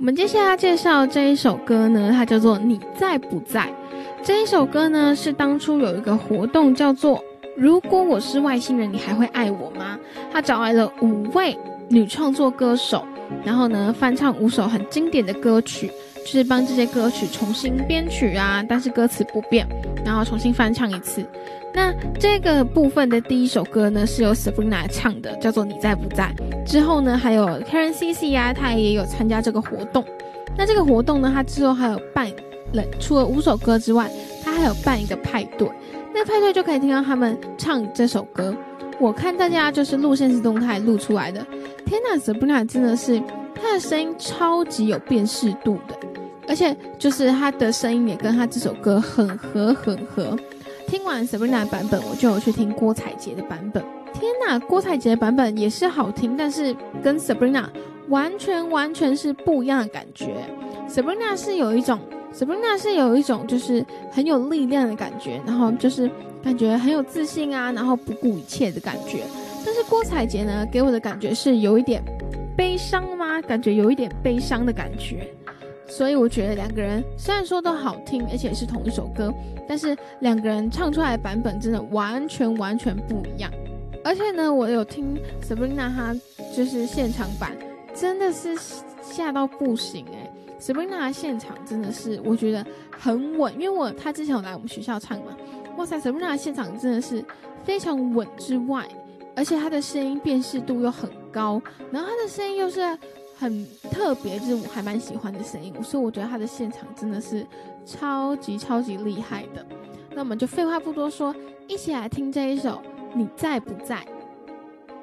们接下来要介绍这一首歌呢，它叫做《你在不在》。这一首歌呢，是当初有一个活动叫做如果我是外星人，你还会爱我吗？他找来了5位女创作歌手，然后呢翻唱5首很经典的歌曲，就是帮这些歌曲重新编曲啊，但是歌词不变，然后重新翻唱一次。那这个部分的第一首歌呢，是由 Sabrina 唱的，叫做《你在不在》。之后呢，还有 Karen CC 啊，他也有参加这个活动。那这个活动呢，他之后还有办了，除了5首歌之外，他还有办一个派对。那派对就可以听到他们唱这首歌。我看大家就是录现实动态录出来的，天哪 ，Sabrina 真的是他的声音超级有辨识度的，而且就是他的声音也跟他这首歌很合。听完 Sabrina 的版本，我就有去听郭采洁的版本。天哪，郭采洁的版本也是好听，但是跟 Sabrina 完全是不一样的感觉。Sabrina 是有一种就是很有力量的感觉，然后就是感觉很有自信啊，然后不顾一切的感觉。但是郭采洁呢，给我的感觉是有一点悲伤吗？感觉有一点悲伤的感觉。所以我觉得两个人虽然说都好听，而且是同一首歌，但是两个人唱出来的版本真的完全不一样。而且呢，我有听 Sabrina 她就是现场版，真的是吓到不行Sabrina 的现场真的是我觉得很稳，因为她之前有来我们学校唱嘛，哇塞 Sabrina 的现场真的是非常稳之外，而且她的声音辨识度又很高，然后她的声音又是很特别，就是我还蛮喜欢的声音，所以我觉得他的现场真的是超级厉害的。那我们就废话不多说，一起来听这一首《你在不在》。